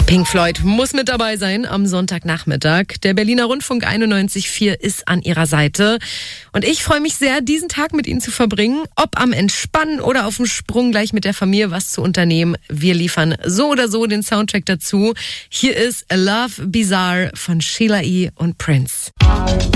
Pink Floyd muss mit dabei sein am Sonntagnachmittag. Der Berliner Rundfunk 91.4 ist an ihrer Seite. Und ich freue mich sehr, diesen Tag mit Ihnen zu verbringen. Ob am Entspannen oder auf dem Sprung gleich mit der Familie was zu unternehmen. Wir liefern so oder so den Soundtrack dazu. Hier ist A Love Bizarre von Sheila E. und Prince.